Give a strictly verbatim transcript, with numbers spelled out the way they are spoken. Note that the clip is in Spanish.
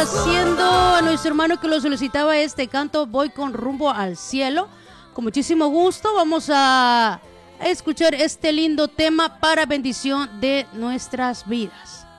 complaciendo a nuestro hermano que lo solicitaba este canto, Voy con rumbo al cielo. Con muchísimo gusto vamos a escuchar este lindo tema para bendición de nuestras vidas.